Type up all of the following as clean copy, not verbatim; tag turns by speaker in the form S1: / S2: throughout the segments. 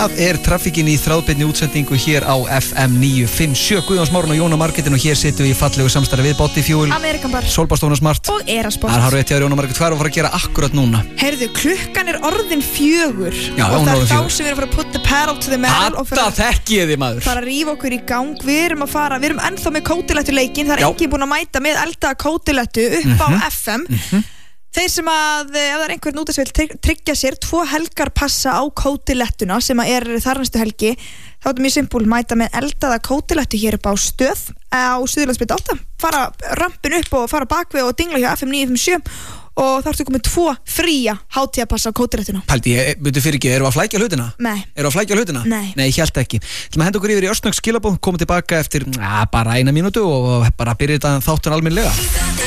S1: Það traffíkin í þráðbeinni útsendingu hér á FM 957. Guðjón Smáran og Jóna Margetin og hér situm við í fallegu samstarfi við Bodyfuel,
S2: American Bar,
S1: Solbárstofuna Smart
S2: og Erasport.
S1: Það har rétt hjá Jóna Marget, hvað er að fara að gera akkurat núna?
S2: Heyrðu, klukkan orðin 4.
S1: Já,
S2: og
S1: hún
S2: það
S1: orðin 4.
S2: þá sem við erum að fara að put the pedal to the metal og
S1: Þetta þekki þið maður.
S2: Fara að rífa okkur í gang. Við erum ennþá með kótilettu leikinn. Það enginn búin að mæta með eldaða kótilettu upp á FM. Þeir sem ef það einhvern úti sem vil tryggja sér 2 helgar passa á kótilettuna sem þar næstu helgi, þá er mjög simpul, mæta með eldaða kótilettu hér upp á stöð á Suðurlandsbraut 8, fara rampin upp og fara bakvið og dingla hjá FM 957 og þá ertu komið 2 fría hátíðapassa á kótilettuna.
S1: Paldi, byrju fyrir ekki, erum við að flækja hlutina?
S2: Nei.
S1: Erum við að flækja hlutina?
S2: Nei.
S1: Nei, ég held ekki. Til að henda okkur yfir í örsnögg skilabóð, komum tilbaka eftir bara 1 mínútu og bara byrja þetta þáttun almennilega.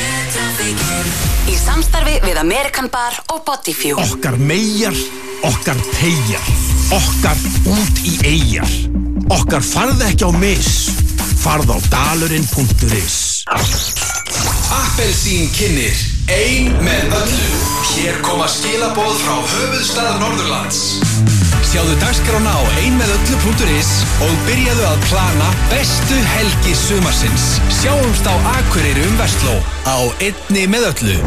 S3: Í samstarfi við American Bar og Bodyfuel.
S4: Okkar meyjar, okkar teygjar, okkar út í eyjar. Okkar farð ekki á mis, farð á dalurinn.is.
S5: Appelsín kynnir, ein með öllu. Hér koma skilaboð frá höfuðstað Norðurlands. Sjáðu dagskrána á einmeðöllu.is og byrjaðu að plana bestu helgi sumarsins. Sjáumst á Akureyri Versló á einni með öllu.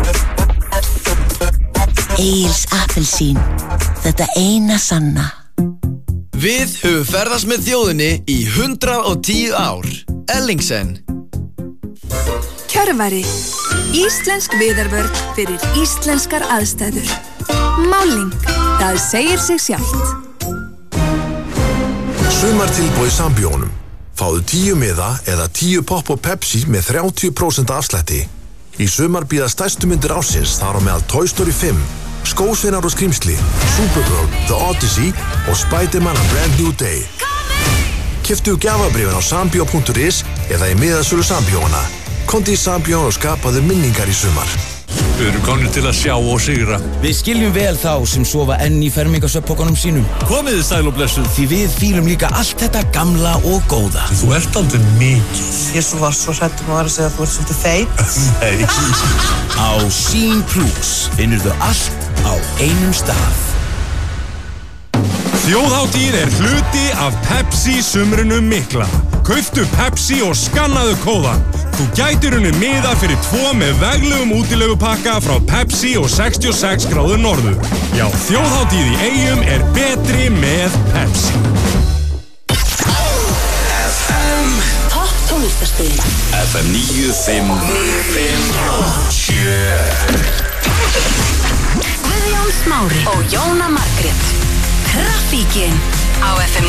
S6: Egils appelsín, þetta eina sanna.
S7: Við höfum ferðast með þjóðinni í 110 ár. Ellingsen.
S8: Kjörvari. Íslensk viðarvörn fyrir íslenskar aðstæður. Máling. Það segir sig sjálft.
S9: Sumartilboð í Sambíónum. Fáðu 10 miða eða 10 popp og Pepsi með 30% afslætti. Í sumar bíða stærstu myndir ársins þar á meðal Toy Story 5, Skósveinar og skrímsli, Supergirl, The Odyssey og Spider-Man A Brand New Day. Keyptu gjafabréfin á sambio.is eða í miðasölu Sambíóna. Komdu í Sambíón og skapaðu minningar í sumar.
S4: Við erum komnir til að sjá og sigra.
S10: Við skiljum vel þá sem sofa enn í fermingasvefnpokunum sínum.
S4: Komiði sæl og blessuð.
S10: Því við fílum líka allt þetta gamla og góða.
S4: Þú ert aldrei mikið.
S11: Ég var svo hræddur að segja að þú ert svolítið feit.
S4: Nei.
S10: Á Sín Plus finnurðu allt á einum stað.
S4: Þjóðhátíð hluti af Pepsi sumrinu mikla. Kauftu Pepsi og skannaðu kóðan. Þú gætir unnið miða fyrir 2 með veglegum útilegupakka frá Pepsi og 66 gráður norður. Já, þjóðhátíð í Eyjum betri með Pepsi.
S3: FM Topp tónlistarstöðin.
S5: FM 957.
S3: Guðjón Smári og Jóna Margrét. Traffíkin á FM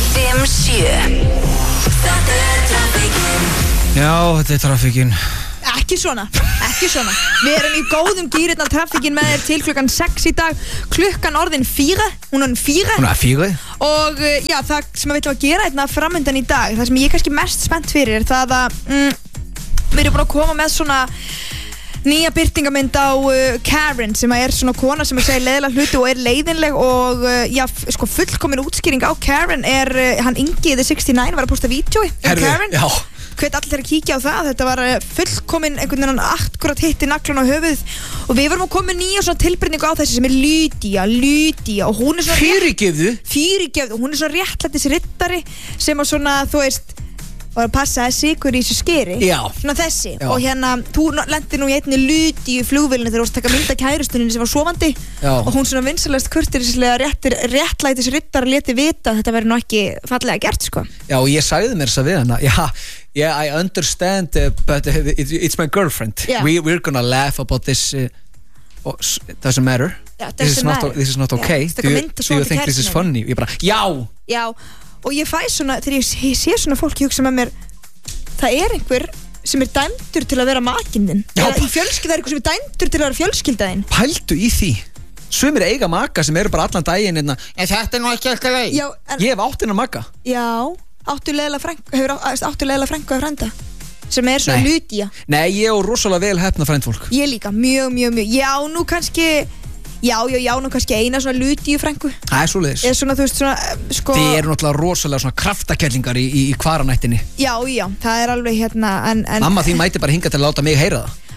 S3: 957. Þetta traffíkin.
S1: Já, þetta traffíkin.
S2: Ekki svona. Við erum í góðum gýrinn á traffíkin með þér til klukkan 6 í dag. Klukkan orðin 4. Hún er 4.
S1: Hún er 4.
S2: Og já, það sem við ætlum að gera hérna framöndan í dag, það sem ég er kannski mest spennt fyrir, það að við erum búin að koma með svona nýja birtingamynd á Karen sem svona kona sem segir leiðilega hluti og leiðinleg og já, sko fullkomin útskýring á Karen hann Ingi The 69 var að posta vídeói Karen.
S1: Já.
S2: Hvet allir að kíkja á það, þetta var fullkomin einhvern veginn akkurat hitti naglan á höfuð og við varum að koma með nýja svona tilbreytingu á þessi sem Lydia og hún svona fyrirgefðu, hún svona réttlætis riddari sem að svona, þú veist, og að passa að sigur í þessu skeri.
S1: Já.
S2: Svona þessi.
S1: Já.
S2: Og hérna, þú lendir nú í einni Lydiu flugvélinu þegar þú varst að taka mynda kærustuninni sem var sofandi. Já. Og hún svona vinsalast kurteislega réttlætis riddari léti vita að þetta væri nú ekki fallega gert, sko.
S1: Já, og ég sagði mér þess að við hana. Yeah, I understand, but it's my girlfriend. Yeah. We're gonna laugh about this. Doesn't matter.
S2: Yeah, this
S1: is not okay. Do you think this is funny? Ég bara, já.
S2: Og ég fæ svona, þegar ég sé svona fólk ég hugsa með mér, það einhver sem dæmdur til að vera makinn þinn. Eða í fjölskylda, það einhver sem dæmdur til að vera fjölskyldaðinn.
S1: Pældu í því. Sumir eiga maka sem eru bara allan daginn en þetta nú ekki alltaf leið. Ég hef átt hennar maka. Já,
S2: áttu leiðilega frænku að frænda sem svona Lydia.
S1: Nei, ég og rosalega vel hefna frændfólk.
S2: Ég líka, mjög. Já, nú kannski nú kannski eina svona Lydiu frænku.
S1: Það er svoleiðis.
S2: Eða svona, þú veist, svona, sko.
S1: Þið eru náttúrulega rosalega svona kraftakellingar í kvaranættinni.
S2: Já, það er alveg hérna, en
S1: mamma þín mæti bara hinga til að láta mig heyra það.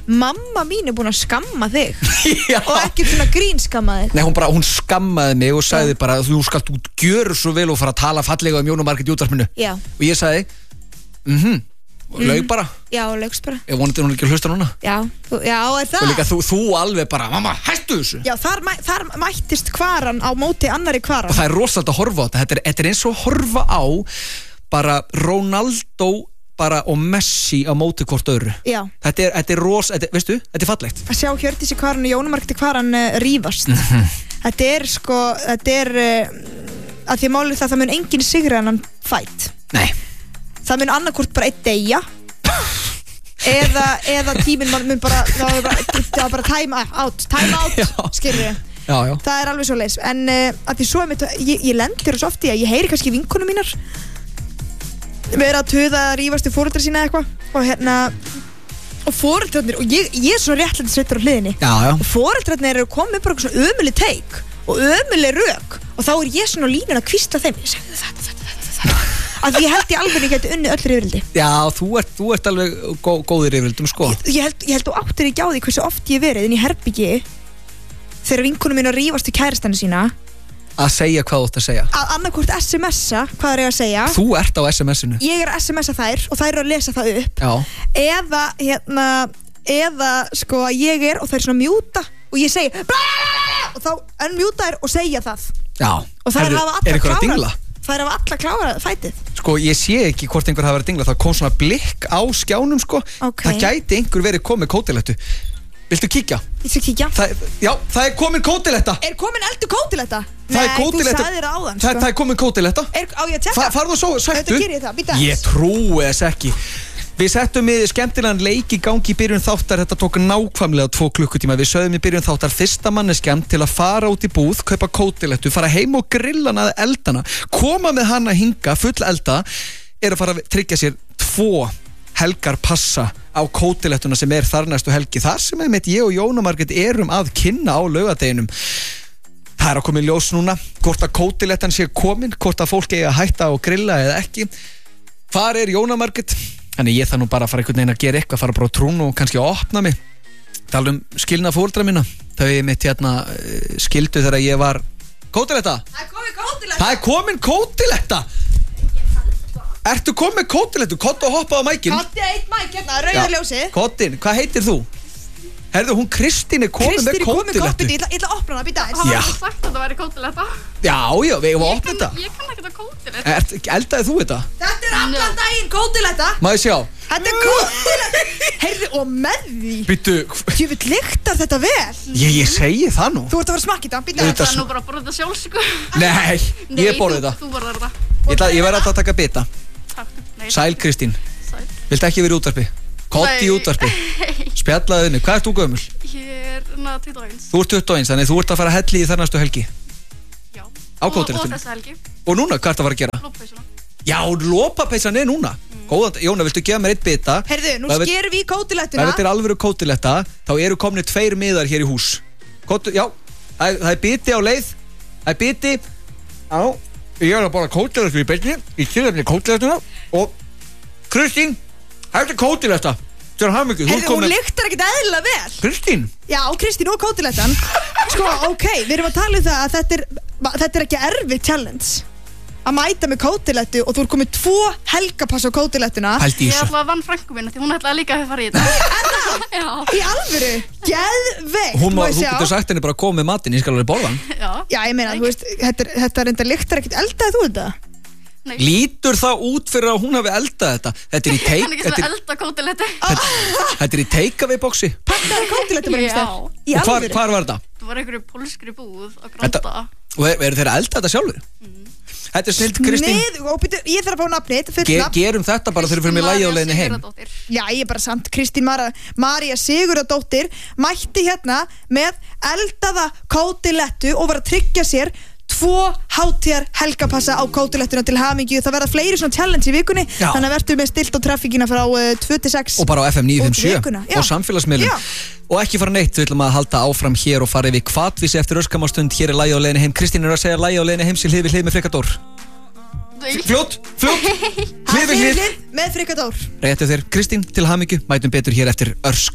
S2: mamma mín búin að skamma þig og ekki svona grín skamma þig.
S1: Nei, hún skammaði mig og sagði bara þú skalt gjöra svo vel og fara að tala fallega Jóna Margrét í útvarpinu.
S2: Já.
S1: Og ég sagði laug bara.
S2: Já, laugst bara.
S1: Ég vonandi hún ekki að hlusta núna.
S2: Já, er það.
S1: Og líka þú alveg bara, mamma, hættu þessu.
S2: Já, þar mættist kvaran á móti annari kvaran.
S1: Og það er rosalega að horfa á þetta. Þetta er eins og að horfa á bara Ronaldo bara og Messi á móti hvort öðru. Já. Þetta er veistu, þetta er fallegt.
S2: Að sjá Hjördísi kvaran og Jónu Margréti kvaran rífast. Þetta er að því málið það mun enginn sigra en hann fætt.
S1: Nei.
S2: Það mun annarkvort bara einn deyja eða tíminn mun bara það var bara time out skilur ég.
S1: Já.
S2: Það er alveg svo leis en að því svo ég lendir svo oft í að ég heyri kannski vinkonum mínar vera að tuða að rífast í foreldra sína eitthvað og foreldrarnir og ég er svo réttlega sveitur á hliðinni og foreldrarnir eru komið bara eitthvað svona ömuleg teik og ömuleg rök og þá er ég svona á línuna að kvista þeim ég segði þetta að ég held í alveg geti unnið öll rifrildi. Já,
S1: þú ert alveg góðir rifrildum sko.
S2: Ég held þú áttir ekki á því hversu oft ég verið inn í herbyggi þegar vinkonum mín að rífast í kærastannu sína
S1: að segja hvað þú ert að segja
S2: að annarkvort SMS-a hvað er ég að segja
S1: þú ert á SMS-inu
S2: ég er að SMS-a þær og þær eru að lesa það upp eða sko að ég er og þær svona mjúta og ég segi og þá unmjúta þær og segja það og þær hafa alla klárað fætið
S1: sko ég sé ekki hvort einhver hafa verið að dingla það kom svona blikk á skjánum sko það gæti einhver verið komið kótilettu viltu kíkja?
S2: Viltu kíkja?
S1: Það er komin kótiletta
S2: er komin eldur kótiletta?
S1: Nei, þú
S2: sagðir það áðan sko.
S1: Það er komin kótiletta
S2: á ég að tjekka?
S1: Farðu svo, sættu
S2: Ég
S1: trúi þess ekki Við settum við skemmtilegan leik í gangi í byrjun þáttar þetta tók nákvæmlega 2 klukkutíma við sögðum í byrjun þáttar fyrsta manneskjan til að fara út í búð, kaupa kótilettu fara heim og grilla hana eldana koma með hana hinga full elda er að fara að tryggja sér 2 helgar passa á kótilettuna sem er þar næstu helgi þar sem ég og Jóna Margrét erum að kynna á laugardeginum það er að koma í ljós núna hvort að kótilettan sé komin hvort að fólk eigi að hætta og grilla eða ekki hvar er Jóna Margrét þannig ég þarf nú bara að fara einhvern veginn að gera eitthvað fara bara á trún og kannski að opna mig tala skilna fóreldra mína þau ég mitt skildu þegar ég var kótiletta það er komin kótiletta Ertu komið með kótilettu? Kottu og hoppaði á mækin
S2: Kotti eitt mæk hérna, rauðarljósi
S1: Kottin, hvað heitir þú? Herðu, hún Kristín er komið með kótilettu
S2: Ég ætla að opna það, býta
S12: Það var ekki sagt að það væri kótiletta
S1: Já, við hefum að opna þetta
S12: Ég kann ekki þetta kótiletta
S1: Eldaði þú þetta?
S2: Þetta er allan daginn kótiletta
S1: Má ég sjá?
S2: Þetta er kótiletta Heyrðu, og með því
S1: Býtu
S2: Ég vil lyktar þetta vel
S1: Ég segi það nú
S2: Þú ert að fara að smakka þetta, býta
S12: Það er nú bara að borða þetta sjálf, sko
S1: Nei, ég borði þetta
S12: Þú borðar þetta
S1: Ég verði að taka bita Sæl Kristín Viltu ekki verið í útvarpi? Kotti í útvarpi Spjallaðu henni, hvað ert þú gömul?
S12: Ég er 21
S1: Þú ert 21, þannig þú ert að fara að helli í þar næstu helgi
S12: Já
S1: Á kótilettunni
S12: Og þessa helgi
S1: Og núna, hvað ert að fara að gera?
S12: Lópapeysuna
S1: Já, lópapeysan er núna Góðan, Jóna, viltu gefa mér eitt bita?
S2: Herðu, nú skerum við í kótilettuna
S1: Ef þetta er alvöru kótiletta Þá eru komni 2 miðar hér í hús Já, það er biti á leið Það er biti Já, ég er að bara kótilettu í beinni Í tilefni kótilettuna Og Kristín, þetta er kótiletta Þetta er hafmyggjum
S2: Herðu, hún lyktar ekkert eðlilega vel
S1: Kristín
S2: Já, Kristín og kótilettan Sko, ok, við erum að tala það að þetta er ekki erfið challenge að mæta með kótilettu og þú er komið 2 helgapass á kótilettuna
S12: Ég ætla að vann frænku minna því hún ætlaði líka að fara í þetta
S2: Já Í alvöru, geðveikt
S1: Þú getur sagt henni bara að koma með matinn ég skal alveg borða hann
S2: Já, ég meina, þú veist, þetta er enda lyktar ekkert eldaði þú þetta?
S12: Nei.
S1: Lítur það út fyrir að hún hafi eldað þetta? Þetta er í
S12: Ég kann ekki svona elda kótilettu
S1: Þetta er í take-away boxi
S2: Pakkaði kótilettu bara
S12: Já
S1: Og hvar var þetta?
S12: Það var einhverju pólskri búð á Granda
S1: Og eru þeir að elda þetta sjálfur? Þetta er snilt Kristín
S2: Ég þarf að fá nafnið
S1: Gerum þetta bara þegar við fyrir með lagið á leiðinni heim
S2: Já, ég er bara samt Kristín María Sigurðardóttir mætti hérna með eldaða kótilettu og var að tryggja sér 2 hátíðar helgapassa á kótilettuna til hamingju það verða fleiri svona challenge í vikunni þannig að verður með stilt á traffíkina frá 2-6
S1: og bara á FM 957 og samfélagsmiðlum og ekki fara neitt, við ætlum að halda áfram hér og fara yfir hvatvísi eftir öskamastund hér er lagið á leiðinni heim, Kristín er að segja lagið á leiðinni heim sér hlið við hlið með Frikadór fljótt hlið við hlið
S2: með Frikadór
S1: réttu þér, Kristín til hamingju, mætum betur hér eftir örsk